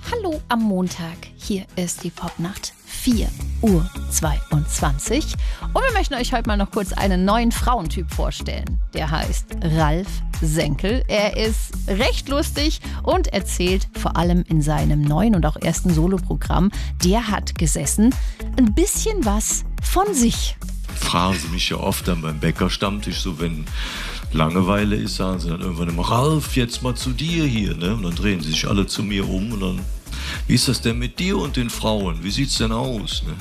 Hallo am Montag. Hier ist die Popnacht 4:22 Uhr. Und wir möchten euch heute mal noch kurz einen neuen Frauentyp vorstellen. Der heißt Ralf Senkel. Er ist recht lustig und erzählt vor allem in seinem neuen und auch ersten Soloprogramm, Der hat gesessen, ein bisschen was von sich. Fragen sie mich ja oft dann beim Bäckerstammtisch, so wenn Langeweile ist, sagen sie dann irgendwann immer, Ralf, jetzt mal zu dir hier, ne? Und dann drehen sie sich alle zu mir um und dann, wie ist das denn mit dir und den Frauen? Wie sieht's denn aus? Ne?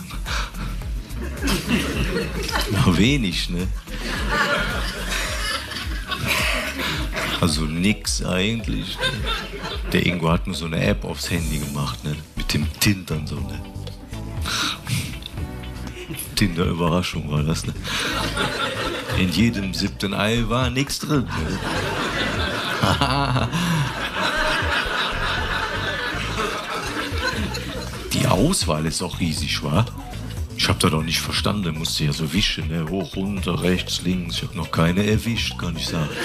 Na, wenig, ne? Also nix eigentlich. Ne? Der Ingo hat mir so eine App aufs Handy gemacht, ne? Mit dem Tintern so, ne? Tinder-Überraschung war das, ne? In jedem 7. Ei war nichts drin. Ne? Die Auswahl ist auch riesig, wa? Ich hab da doch nicht verstanden, musste ja so wischen, ne? Hoch, runter, rechts, links. Ich hab noch keine erwischt, kann ich sagen.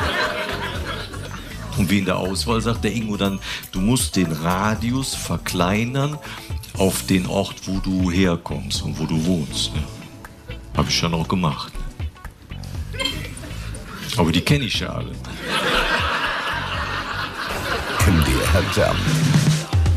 Und wie in der Auswahl sagt der Ingo dann, du musst den Radius verkleinern auf den Ort, wo du herkommst und wo du wohnst. Ne? Hab ich dann auch gemacht. Ne? Aber die kenne ich ja alle. MDR Jam.